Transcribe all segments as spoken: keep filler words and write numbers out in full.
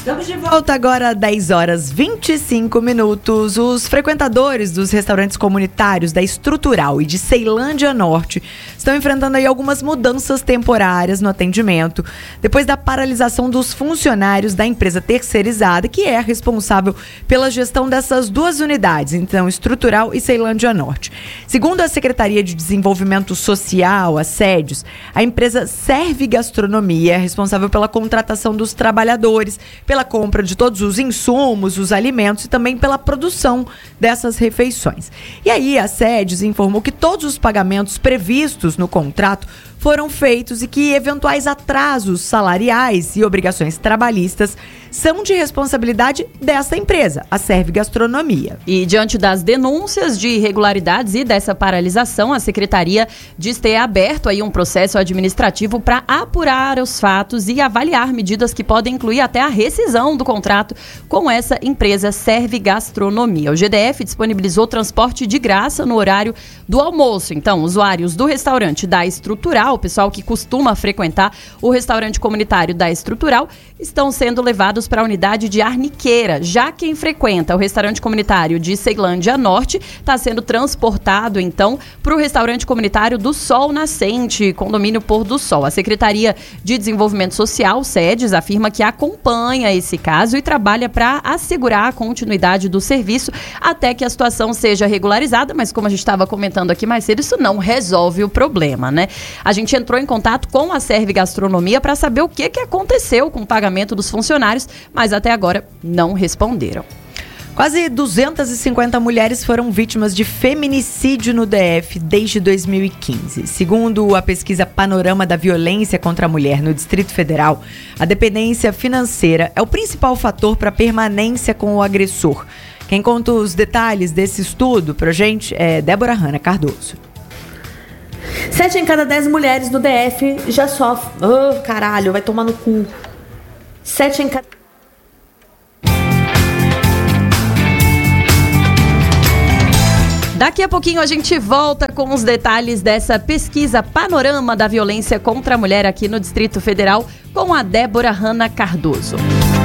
Estamos de volta agora, dez horas e vinte e cinco minutos. Os frequentadores dos restaurantes comunitários da Estrutural e de Ceilândia Norte estão enfrentando aí algumas mudanças temporárias no atendimento, depois da paralisação dos funcionários da empresa terceirizada, que é responsável pela gestão dessas duas unidades, então Estrutural e Ceilândia Norte. Segundo a Secretaria de Desenvolvimento Social, a SEDES, a empresa Serve Gastronomia é responsável pela contratação dos trabalhadores, pela compra de todos os insumos, os alimentos e também pela produção dessas refeições. E aí a SEDES informou que todos os pagamentos previstos no contrato foram feitos e que eventuais atrasos salariais e obrigações trabalhistas são de responsabilidade dessa empresa, a Serve Gastronomia. E diante das denúncias de irregularidades e dessa paralisação, a Secretaria diz ter aberto aí um processo administrativo para apurar os fatos e avaliar medidas que podem incluir até a rescisão do contrato com essa empresa Serve Gastronomia. O G D F disponibilizou transporte de graça no horário do almoço. Então, usuários do restaurante da Estrutural, o pessoal que costuma frequentar o restaurante comunitário da Estrutural, estão sendo levados para a unidade de Arniqueira. Já quem frequenta o restaurante comunitário de Ceilândia Norte está sendo transportado, então, para o restaurante comunitário do Sol Nascente, condomínio Pôr do Sol. A Secretaria de Desenvolvimento Social, SEDES, afirma que acompanha esse caso e trabalha para assegurar a continuidade do serviço até que a situação seja regularizada, mas como a gente estava comentando aqui mais cedo, isso não resolve o problema, né? A gente entrou em contato com a Serve Gastronomia para saber o que, que aconteceu com o pagamento dos funcionários, mas até agora não responderam. Quase duzentas e cinquenta mulheres foram vítimas de feminicídio no D F desde dois mil e quinze. Segundo a pesquisa Panorama da Violência contra a Mulher no Distrito Federal, a dependência financeira é o principal fator para a permanência com o agressor. Quem conta os detalhes desse estudo pra gente é Débora Hanna Cardoso. Sete em cada dez mulheres do D F já sofrem... Oh, caralho, vai tomar no cu. Sete em cada... Daqui a pouquinho a gente volta com os detalhes dessa pesquisa Panorama da Violência contra a Mulher aqui no Distrito Federal com a Débora Hanna Cardoso.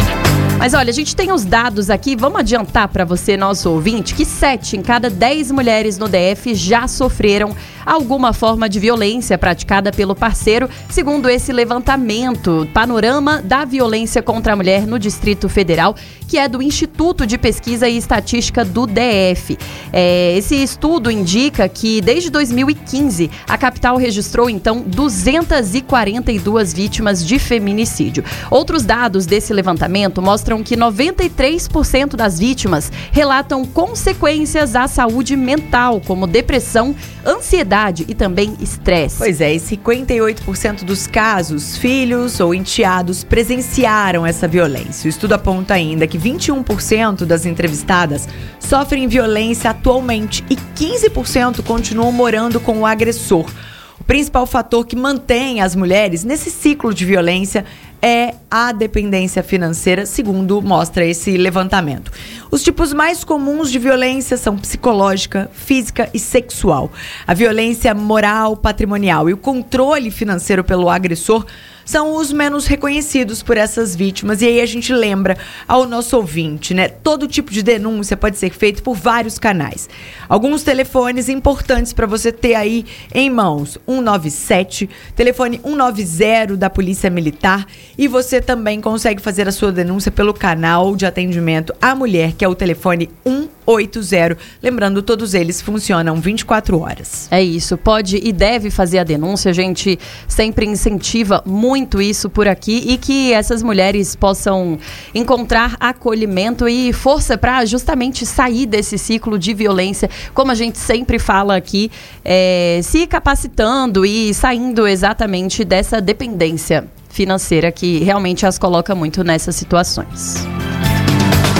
Mas olha, a gente tem os dados aqui, vamos adiantar para você, nosso ouvinte, que sete em cada dez mulheres no D F já sofreram alguma forma de violência praticada pelo parceiro, segundo esse levantamento, Panorama da Violência contra a Mulher no Distrito Federal, que é do Instituto de Pesquisa e Estatística do D F. É, esse estudo indica que desde dois mil e quinze a capital registrou então duzentas e quarenta e duas vítimas de feminicídio. Outros dados desse levantamento mostram que noventa e três por cento das vítimas relatam consequências à saúde mental, como depressão, ansiedade e também estresse. Pois é, e cinquenta e oito por cento dos casos, filhos ou enteados presenciaram essa violência. O estudo aponta ainda que vinte e um por cento das entrevistadas sofrem violência atualmente e quinze por cento continuam morando com o agressor. O principal fator que mantém as mulheres nesse ciclo de violência é a dependência financeira, segundo mostra esse levantamento. Os tipos mais comuns de violência são psicológica, física e sexual. A violência moral, patrimonial e o controle financeiro pelo agressor são os menos reconhecidos por essas vítimas. E aí a gente lembra ao nosso ouvinte, né? Todo tipo de denúncia pode ser feito por vários canais. Alguns telefones importantes para você ter aí em mãos: um nove sete, telefone um nove zero da Polícia Militar. E você também consegue fazer a sua denúncia pelo canal de atendimento à mulher, que é o telefone um oito zero. Lembrando, todos eles funcionam vinte e quatro horas. É isso, pode e deve fazer a denúncia. A gente sempre incentiva muito isso por aqui e que essas mulheres possam encontrar acolhimento e força para justamente sair desse ciclo de violência, como a gente sempre fala aqui, é, se capacitando e saindo exatamente dessa dependência financeira que realmente as coloca muito nessas situações.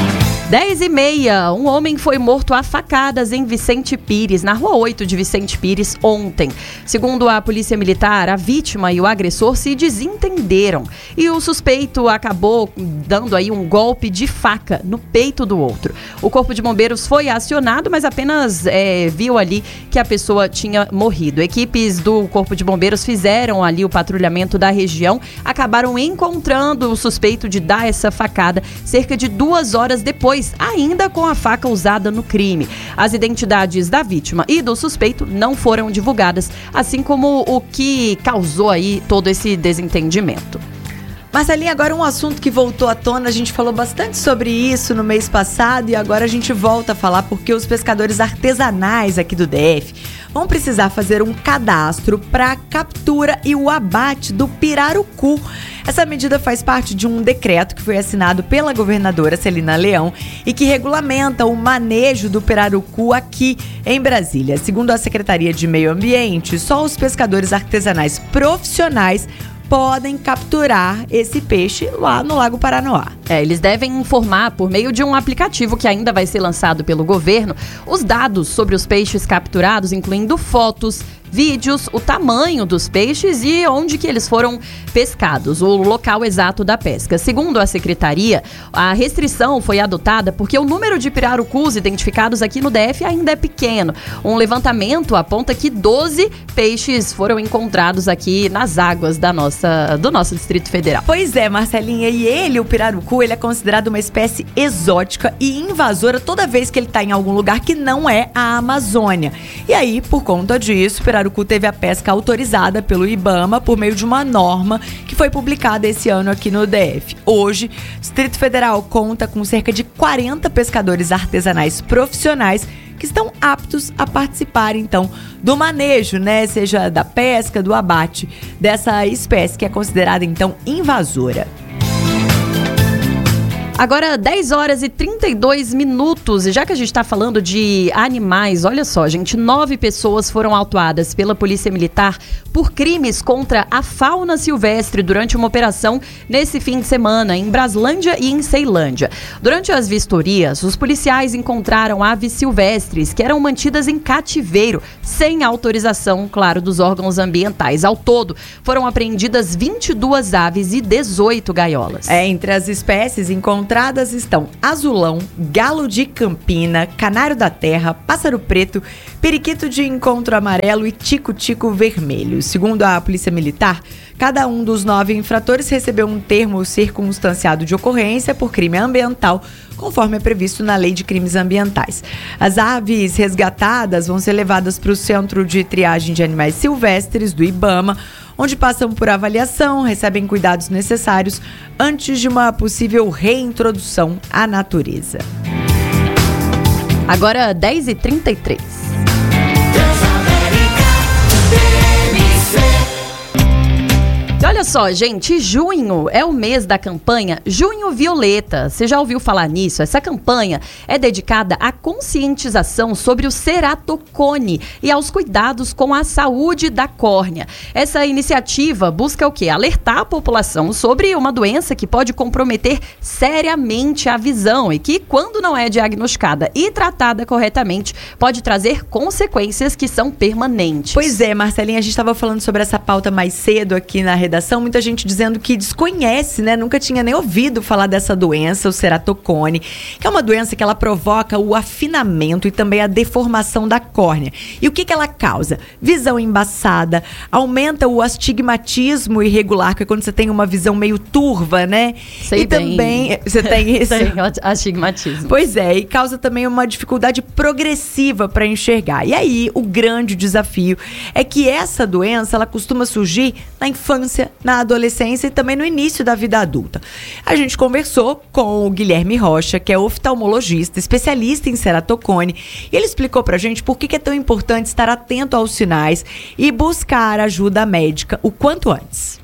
dez e meia, um homem foi morto a facadas em Vicente Pires, na rua oito de Vicente Pires, ontem. Segundo a polícia militar, a vítima e o agressor se desentenderam e o suspeito acabou dando aí um golpe de faca no peito do outro. O corpo de bombeiros foi acionado, mas apenas é, viu ali que a pessoa tinha morrido. Equipes do corpo de bombeiros fizeram ali o patrulhamento da região, acabaram encontrando o suspeito de dar essa facada cerca de duas horas depois, ainda com a faca usada no crime. As identidades da vítima e do suspeito não foram divulgadas, assim como o que causou aí todo esse desentendimento. Marcelinha, agora um assunto que voltou à tona, a gente falou bastante sobre isso no mês passado e agora a gente volta a falar porque os pescadores artesanais aqui do D F vão precisar fazer um cadastro para a captura e o abate do pirarucu. Essa medida faz parte de um decreto que foi assinado pela governadora Celina Leão e que regulamenta o manejo do pirarucu aqui em Brasília. Segundo a Secretaria de Meio Ambiente, só os pescadores artesanais profissionais podem capturar esse peixe lá no Lago Paranoá. É, eles devem informar por meio de um aplicativo que ainda vai ser lançado pelo governo os dados sobre os peixes capturados, incluindo fotos, vídeos, o tamanho dos peixes e onde que eles foram pescados, o local exato da pesca. Segundo a secretaria, a restrição foi adotada porque o número de pirarucus identificados aqui no D F ainda é pequeno. Um levantamento aponta que doze peixes foram encontrados aqui nas águas da nossa, do nosso Distrito Federal. Pois é, Marcelinha, e ele, o pirarucu, ele é considerado uma espécie exótica e invasora toda vez que ele está em algum lugar que não é a Amazônia. E aí, por conta disso, o pirarucu teve a pesca autorizada pelo IBAMA por meio de uma norma que foi publicada esse ano aqui no D F. Hoje, o Distrito Federal conta com cerca de quarenta pescadores artesanais profissionais que estão aptos a participar, então, do manejo, né? Seja da pesca, do abate dessa espécie que é considerada, então, invasora. Agora, dez horas e trinta e dois minutos, e já que a gente está falando de animais, olha só, gente, nove pessoas foram autuadas pela Polícia Militar por crimes contra a fauna silvestre durante uma operação nesse fim de semana em Braslândia e em Ceilândia. Durante as vistorias, os policiais encontraram aves silvestres que eram mantidas em cativeiro, sem autorização, claro, dos órgãos ambientais. Ao todo, foram apreendidas vinte e duas aves e dezoito gaiolas. É, entre as espécies encontradas encontradas estão azulão, galo de Campina, canário da terra, pássaro preto, periquito de encontro amarelo e tico-tico vermelho. Segundo a Polícia Militar, cada um dos nove infratores recebeu um termo circunstanciado de ocorrência por crime ambiental, conforme é previsto na Lei de Crimes Ambientais. As aves resgatadas vão ser levadas para o Centro de Triagem de Animais Silvestres do IBAMA, onde passam por avaliação, recebem cuidados necessários antes de uma possível reintrodução à natureza. Agora, dez e trinta e três. E olha só, gente, junho é o mês da campanha Junho Violeta. Você já ouviu falar nisso? Essa campanha é dedicada à conscientização sobre o ceratocone e aos cuidados com a saúde da córnea. Essa iniciativa busca o quê? Alertar a população sobre uma doença que pode comprometer seriamente a visão e que, quando não é diagnosticada e tratada corretamente, pode trazer consequências que são permanentes. Pois é, Marcelinha, a gente estava falando sobre essa pauta mais cedo aqui na redação. Muita gente dizendo que desconhece, né? Nunca tinha nem ouvido falar dessa doença, o ceratocone, que é uma doença que ela provoca o afinamento e também a deformação da córnea. E o que que ela causa? Visão embaçada, aumenta o astigmatismo irregular, que é quando você tem uma visão meio turva, né? Sei e bem. também você tem isso? Tem astigmatismo. Pois é, e causa também uma dificuldade progressiva para enxergar. E aí, o grande desafio é que essa doença, ela costuma surgir na infância, na adolescência e também no início da vida adulta. A gente conversou com o Guilherme Rocha, que é oftalmologista, especialista em ceratocone, e ele explicou pra gente por que é tão importante estar atento aos sinais e buscar ajuda médica o quanto antes.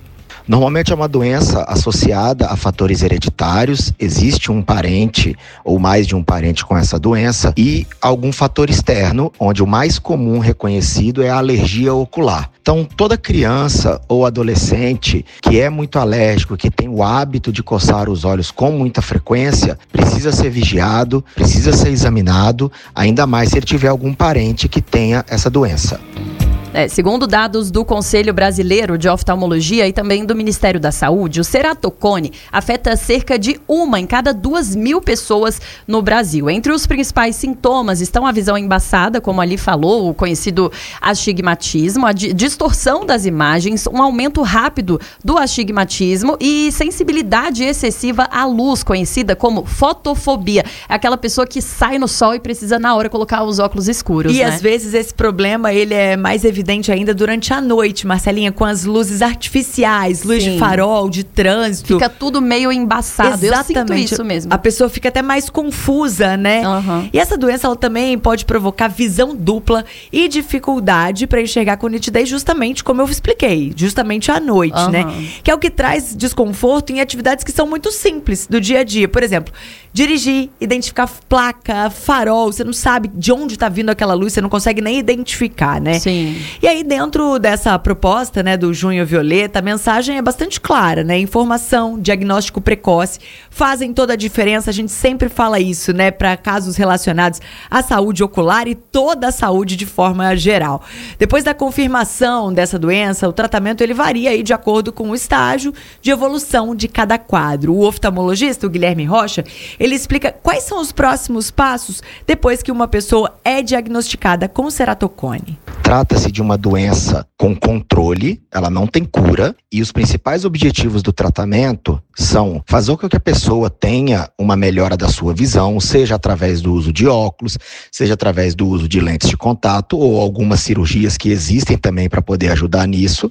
Normalmente é uma doença associada a fatores hereditários, existe um parente ou mais de um parente com essa doença e algum fator externo, onde o mais comum reconhecido é a alergia ocular. Então, toda criança ou adolescente que é muito alérgico, que tem o hábito de coçar os olhos com muita frequência, precisa ser vigiado, precisa ser examinado, ainda mais se ele tiver algum parente que tenha essa doença. É, segundo dados do Conselho Brasileiro de Oftalmologia e também do Ministério da Saúde, o ceratocone afeta cerca de uma em cada duas mil pessoas no Brasil. Entre os principais sintomas estão a visão embaçada, como ali falou, o conhecido astigmatismo, a distorção das imagens, um aumento rápido do astigmatismo e sensibilidade excessiva à luz, conhecida como fotofobia. É aquela pessoa que sai no sol e precisa na hora colocar os óculos escuros, E né? às vezes esse problema ele é mais evidente ainda durante a noite, Marcelinha, com as luzes artificiais, luz Sim. de farol, de trânsito. Fica tudo meio embaçado. Exatamente. Eu sinto isso mesmo. A pessoa fica até mais confusa, né? Uhum. E essa doença ela também pode provocar visão dupla e dificuldade para enxergar com nitidez, justamente como eu expliquei, justamente à noite, Uhum. né? Que é o que traz desconforto em atividades que são muito simples do dia a dia. Por exemplo, dirigir, identificar placa, farol, você não sabe de onde está vindo aquela luz, você não consegue nem identificar, né? Sim. E aí, dentro dessa proposta, né, do Junho Violeta, a mensagem é bastante clara, né? Informação, diagnóstico precoce fazem toda a diferença. A gente sempre fala isso, né? Para casos relacionados à saúde ocular e toda a saúde de forma geral. Depois da confirmação dessa doença, o tratamento ele varia aí de acordo com o estágio de evolução de cada quadro. O oftalmologista, o Guilherme Rocha, ele explica quais são os próximos passos depois que uma pessoa é diagnosticada com ceratocone. Trata-se de uma doença com controle, ela não tem cura, e os principais objetivos do tratamento são fazer com que a pessoa tenha uma melhora da sua visão, seja através do uso de óculos, seja através do uso de lentes de contato ou algumas cirurgias que existem também para poder ajudar nisso.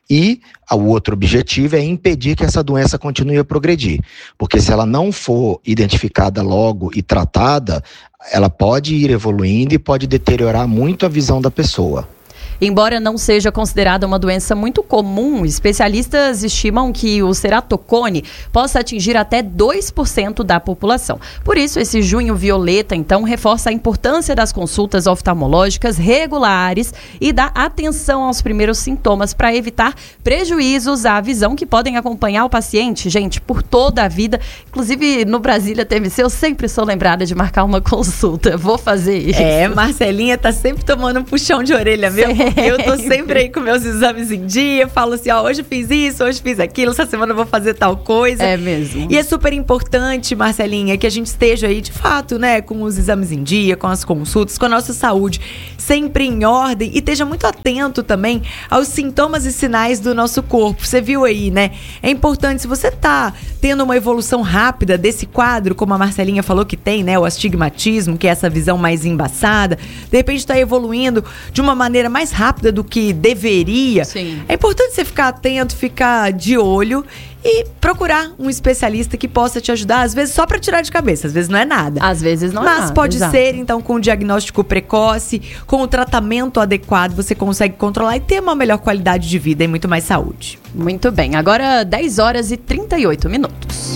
E o outro objetivo é impedir que essa doença continue a progredir, porque se ela não for identificada logo e tratada, ela pode ir evoluindo e pode deteriorar muito a visão da pessoa. Embora não seja considerada uma doença muito comum, especialistas estimam que o ceratocone possa atingir até dois por cento da população. Por isso, esse Junho Violeta, então, reforça a importância das consultas oftalmológicas regulares e da atenção aos primeiros sintomas para evitar prejuízos à visão que podem acompanhar o paciente, gente, por toda a vida. Inclusive, no Brasília T V C, eu sempre sou lembrada de marcar uma consulta. Vou fazer isso. É, Marcelinha tá sempre tomando um puxão de orelha, viu? Sempre. Eu tô sempre aí com meus exames em dia, falo assim, ó, hoje fiz isso, hoje fiz aquilo, essa semana eu vou fazer tal coisa. É mesmo. E é super importante, Marcelinha, que a gente esteja aí, de fato, né, com os exames em dia, com as consultas, com a nossa saúde sempre em ordem e esteja muito atento também aos sintomas e sinais do nosso corpo. Você viu aí, né? É importante, se você tá tendo uma evolução rápida desse quadro, como a Marcelinha falou que tem, né, o astigmatismo, que é essa visão mais embaçada, de repente tá evoluindo de uma maneira mais rápida do que deveria. Sim. É importante você ficar atento, ficar de olho e procurar um especialista que possa te ajudar, às vezes só para tirar de cabeça, às vezes não é nada. Às vezes não é Mas nada, pode exato. ser, então, com o diagnóstico precoce, com o tratamento adequado, você consegue controlar e ter uma melhor qualidade de vida e muito mais saúde. Muito bem, agora dez horas e trinta e oito minutos.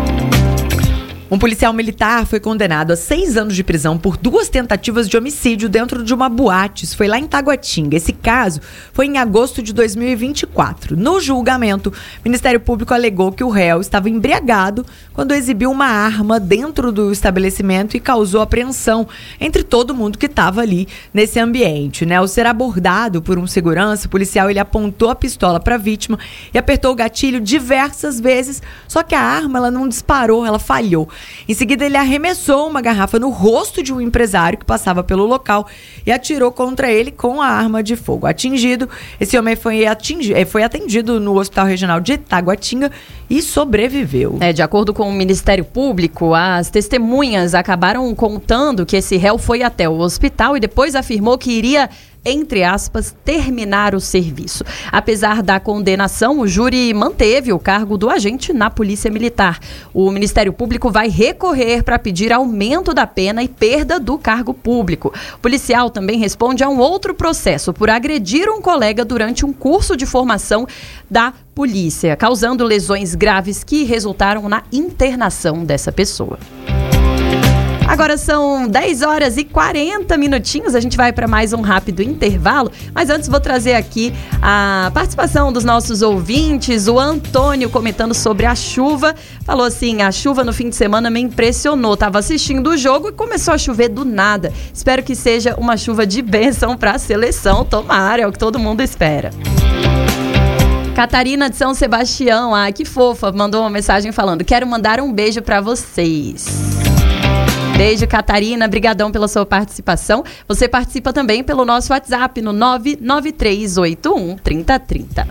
Um policial militar foi condenado a seis anos de prisão por duas tentativas de homicídio dentro de uma boate. Isso foi lá em Taguatinga. Esse caso foi em agosto de dois mil e vinte e quatro. No julgamento, o Ministério Público alegou que o réu estava embriagado quando exibiu uma arma dentro do estabelecimento e causou apreensão entre todo mundo que estava ali nesse ambiente, né? Ao ser abordado por um segurança, o policial ele apontou a pistola para a vítima e apertou o gatilho diversas vezes, só que a arma ela não disparou, ela falhou. Em seguida, ele arremessou uma garrafa no rosto de um empresário que passava pelo local e atirou contra ele com a arma de fogo. Atingido, esse homem foi, atingi- foi atendido no Hospital Regional de Taguatinga e sobreviveu. É, de acordo com o Ministério Público, as testemunhas acabaram contando que esse réu foi até o hospital e depois afirmou que iria entre aspas, terminar o serviço. Apesar da condenação, o júri manteve o cargo do agente na Polícia Militar. O Ministério Público vai recorrer para pedir aumento da pena e perda do cargo público. O policial também responde a um outro processo por agredir um colega durante um curso de formação da polícia, causando lesões graves que resultaram na internação dessa pessoa. Agora são dez horas e quarenta minutinhos, a gente vai para mais um rápido intervalo, mas antes vou trazer aqui a participação dos nossos ouvintes. O Antônio comentando sobre a chuva, falou assim: a chuva no fim de semana me impressionou, estava assistindo o jogo e começou a chover do nada. Espero que seja uma chuva de bênção para a seleção, tomara, é o que todo mundo espera. Catarina de São Sebastião, ah, que fofa, mandou uma mensagem falando: quero mandar um beijo para vocês. Beijo, Catarina, brigadão pela sua participação. Você participa também pelo nosso WhatsApp no nove nove três oito um três zero três zero.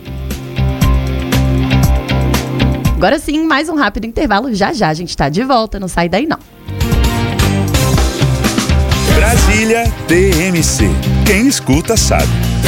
Agora sim, mais um rápido intervalo. Já já a gente está de volta, não sai daí não. Brasília T M C. Quem escuta sabe.